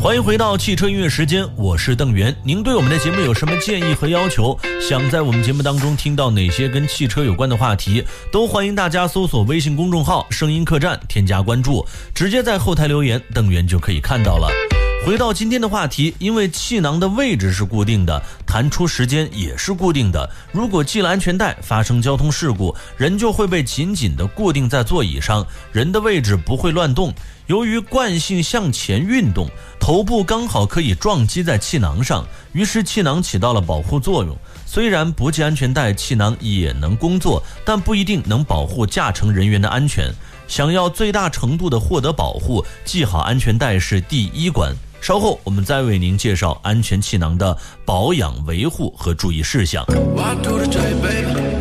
欢迎回到汽车音乐时间，我是邓源。您对我们的节目有什么建议和要求？想在我们节目当中听到哪些跟汽车有关的话题，都欢迎大家搜索微信公众号声音客栈，添加关注，直接在后台留言，邓源就可以看到了。回到今天的话题，因为气囊的位置是固定的，弹出时间也是固定的，如果系了安全带，发生交通事故，人就会被紧紧地固定在座椅上，人的位置不会乱动。由于惯性向前运动，头部刚好可以撞击在气囊上，于是气囊起到了保护作用。虽然不系安全带，气囊也能工作，但不一定能保护驾乘人员的安全。想要最大程度的获得保护，系好安全带是第一关。稍后我们再为您介绍安全气囊的保养维护和注意事项。